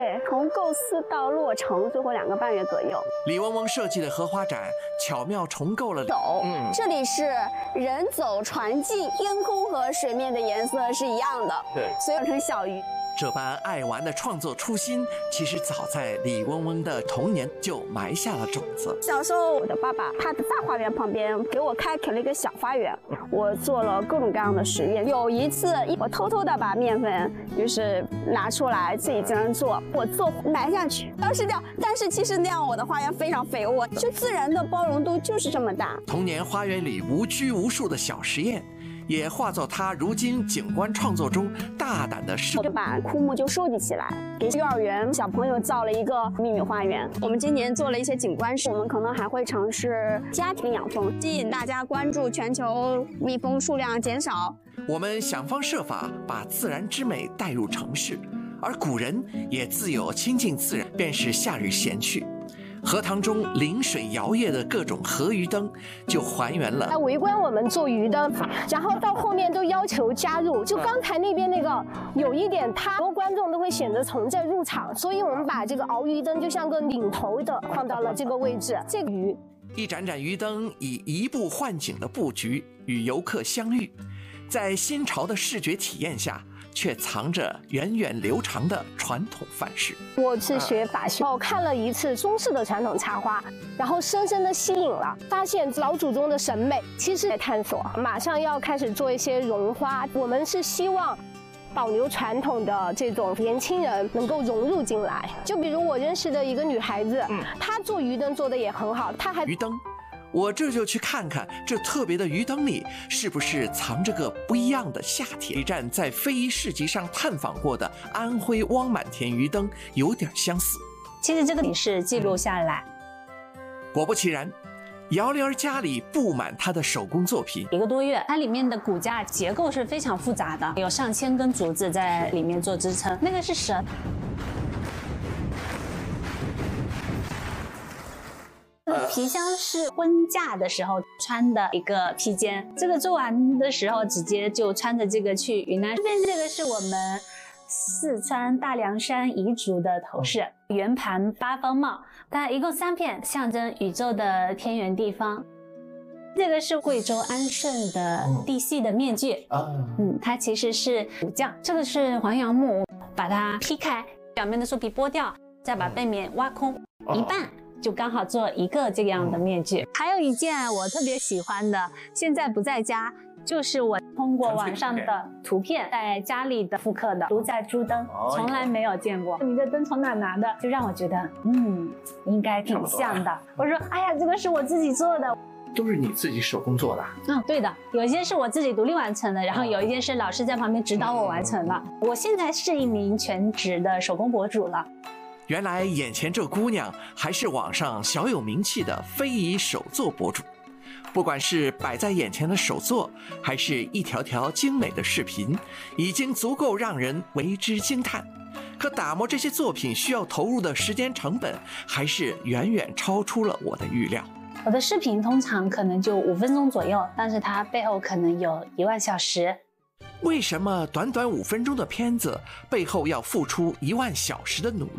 对，从构思到落成，最后2个半月左右。 李嗡嗡设计的荷花展巧妙重构了走，这里是人走船进，天空和水面的颜色是一样的， 对， 所以做成小鱼。 这般爱玩的创作初心，其实早在李嗡嗡的童年就埋下了种子。 小时候，我的爸爸他的大花园旁边给我开垦了一个小花园，我做了各种各样的实验。有一次，我偷偷的把面粉就是拿出来自己这样做，我做埋下去，当时掉。但是其实那样我的花园非常肥沃，就自然的包容度就是这么大。 童年花园里无拘无束的小实验，也化作他如今景观创作中大胆的就把枯木就收集起来，给幼儿园小朋友造了一个秘密花园。我们今年做了一些景观我们可能还会尝试家庭养蜂，吸引大家关注全球蜜蜂数量减少。 我们想方设法把自然之美带入城市，而古人也自有亲近自然，便是夏日闲趣。荷塘中临水摇曳的各种河鱼灯，就还原了。 围观我们做鱼灯，然后到后面都要求加入。就刚才那边那个有一点，很多观众都会选择从这入场，所以我们把这个鳌鱼灯就像个领头的放到了这个位置。这个鱼， 一盏盏鱼灯以移步换景的布局与游客相遇，在新潮的视觉体验下，却藏着源远流长的传统范式。 我是学法学，我看了一次中式的传统插花，然后深深的吸引了，发现老祖宗的审美，其实也探索，马上要开始做一些融花。我们是希望保留传统的这种年轻人能够融入进来。就比如我认识的一个女孩子，她做鱼灯做的也很好，她还鱼灯。我这就去看看这特别的鱼灯里是不是藏着个不一样的夏天。一站在非遗市集上探访过的安徽汪满田鱼灯有点相似。 其实这个也是记录下来。 果不其然，姚玲儿家里布满她的手工作品。 1个多月，它里面的骨架结构是非常复杂的，有上千根竹子在里面做支撑。那个是绳。皮箱是婚嫁的时候穿的一个披肩，这个做完的时候直接就穿着这个去云南。这边这个是我们四川大凉山彝族的头饰，圆盘八方帽，它一共3片，象征宇宙的天圆地方。这个是贵州安顺的地系的面具，它其实是武将。这个是黄杨木，把它劈开，表面的树皮剥掉，再把背面挖空一半。就刚好做一个这样的面具。还有一件我特别喜欢的，现在不在家，就是我通过网上的图片在家里的复刻的独在珠灯，从来没有见过。你这灯从哪拿的？就让我觉得应该挺像的。我说哎呀，这个是我自己做的。 都是你自己手工做的？ 对的，有一些是我自己独立完成的，然后有一件是老师在旁边指导我完成了。我现在是一名全职的手工博主了。 原来眼前这姑娘还是网上小有名气的非遗手作博主。不管是摆在眼前的手作，还是一条条精美的视频，已经足够让人为之惊叹。可打磨这些作品需要投入的时间成本，还是远远超出了我的预料。 我的视频通常可能就5分钟左右，但是它背后可能有1万小时。 为什么短短5分钟的片子背后要付出1万小时的努力？